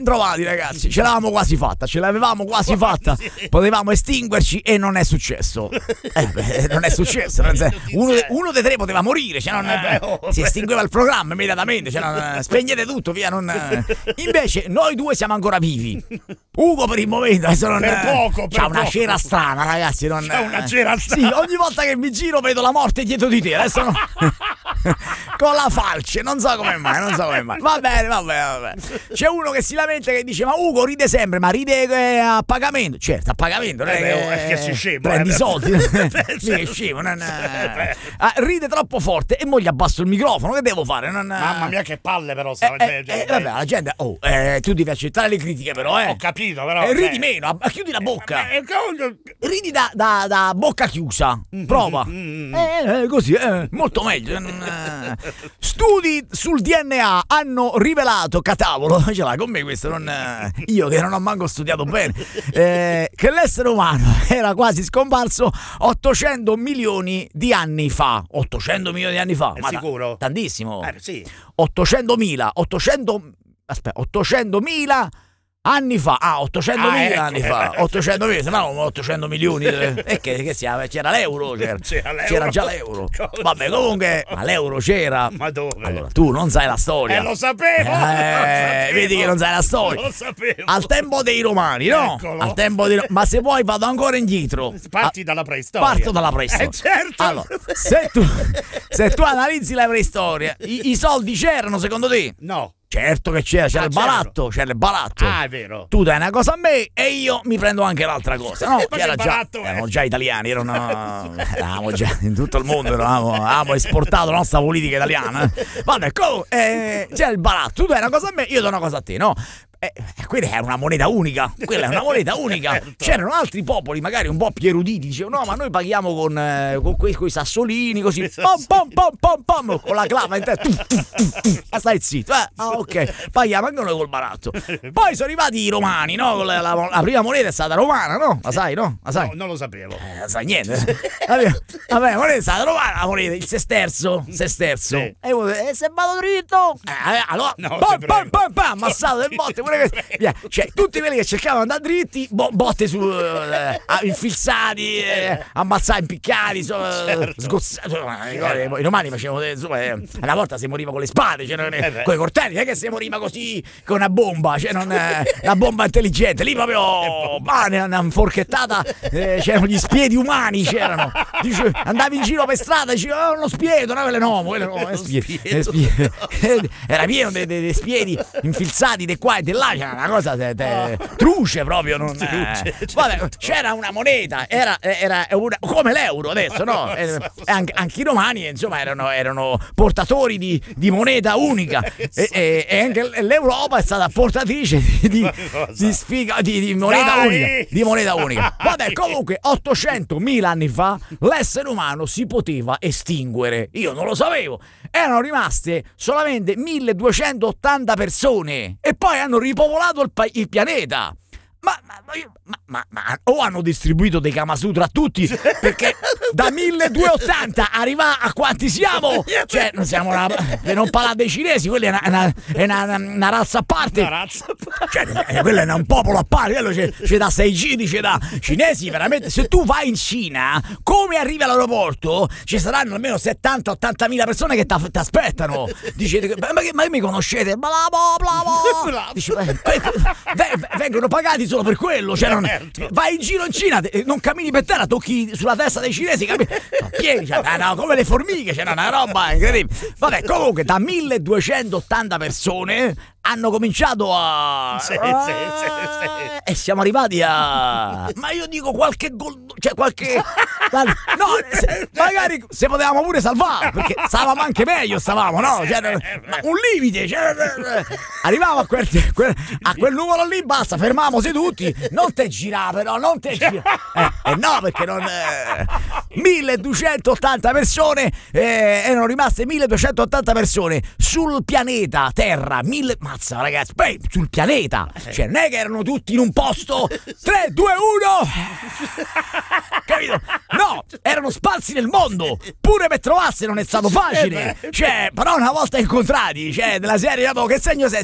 trovati, ragazzi, ce l'avevamo quasi fatta, ce l'avevamo quasi fatta, potevamo estinguerci e non è successo. Non è successo. Uno dei tre poteva morire, si estingueva il programma immediatamente, spegnete tutto, via. Invece noi due siamo ancora vivi. Ugo per il momento c'ha una cera strana, ragazzi. C'ha una cera strana. Sì, ogni volta che mi giro vedo la morte dietro di te. Adesso con la falce, non so come mai. Va bene. C'è uno che si lamenta, che dice: ma Ugo ride sempre, ma ride a pagamento. Certo, a pagamento, non è che si scemo, prendi soldi. Mica scemo, ride troppo forte e mo gli abbasso il microfono. Che devo fare? Mamma mia, che palle, però. Vabbè, la gente. Tu devi accettare le critiche, però. Ho capito, però. Ridi meno, chiudi la bocca. Ridi da bocca chiusa. Prova. Così, molto meglio. Studi sul DNA hanno rivelato, catavolo, ce l'ha con me questo, io che non ho manco studiato bene, che l'essere umano era quasi scomparso 800 milioni di anni fa. 800 milioni di anni fa? È sicuro? Tantissimo. Sì. 800.000 anni fa. 800.000 anni fa. 800.000, sembrava 800 milioni. E che c'era l'euro, c'era già l'euro. Vabbè, comunque, ma l'euro c'era. Ma dove? Allora, tu non sai la storia. Lo sapevo. Vedi che non sai la storia. Lo sapevo. Al tempo dei romani, no? Eccolo. Ma se vuoi vado ancora indietro. Parti dalla preistoria. Parto dalla preistoria. Certo. Allora, se tu analizzi la preistoria, i soldi c'erano secondo te? No. Certo che c'era il baratto, c'era il baratto. È vero. Tu dai una cosa a me e io mi prendo anche l'altra cosa. No, erano già italiani, eravamo già in tutto il mondo, avevamo esportato la nostra politica italiana. Vabbè, c'era il baratto, tu dai una cosa a me, io do una cosa a te, no? Quella è una moneta unica. Certo. C'erano altri popoli, magari un po' più eruditi, dicevano: no, ma noi paghiamo con quei sassolini, così, pom, con la clava in testa. Stai zitto, ok, paghiamo anche noi col baratto. Poi sono arrivati i romani, no? La prima moneta è stata romana, no? La sai, no? La sai? No, non lo sapevo. Sai niente. Vabbè, moneta è stata romana, la moneta, il sesterzo. Sì. E se vado dritto, allora, ammazzato del botte. Cioè, tutti quelli che cercavano di andare dritti, botte su infilzati, ammazzati, impiccati, sgozzati. I romani facevano, una volta si moriva con le spade, con i coltelli, non è che si moriva così con una bomba, una bomba intelligente, lì proprio una forchettata, c'erano gli spiedi umani, dice, andavi in giro per strada, dicevi: uno spiedo, quello era pieno di spiedi infilzati di qua e di là, c'era una cosa truce proprio. Vabbè, c'era una moneta, era come l'euro adesso, no? Anche i romani, insomma, erano portatori di moneta unica, e anche l'Europa è stata portatrice di moneta unica. Vabbè, comunque 800.000 anni fa l'essere umano si poteva estinguere. Io non lo sapevo. Erano rimaste solamente 1280 persone e poi hanno ripopolato il pianeta. Ma o hanno distribuito dei Kama Sutra a tutti, perché da 1280 arriva a quanti siamo? Cioè, non siamo per non parlare dei cinesi, quella è una razza a parte. Cioè, quello è un popolo a parte, c'è da 6G, c'è da cinesi, veramente. Se tu vai in Cina, come arrivi all'aeroporto, ci saranno almeno 70-80.000 persone che ti aspettano. Dice: ma mi conoscete? Dice, vengono pagati solo per quello, vai in giro in Cina, non cammini per terra, tocchi sulla testa dei cinesi, pieni, come le formiche, c'era una roba incredibile. Vabbè, comunque da 1280 persone hanno cominciato sì. E siamo arrivati ma io dico qualche magari se potevamo pure salvare, perché stavamo anche meglio, no? Un limite, arrivavo a quel numero lì, basta, fermiamoci tutti, non te gira però, no, perché non 1280 persone, erano rimaste 1280 persone sul pianeta Terra, mazza ragazzi, sul pianeta, cioè non è che erano tutti in un posto, 3, 2, 1 capito? No, erano sparsi nel mondo, pure per trovarsi non è stato facile, però una volta incontrati, della serie, che segno sei?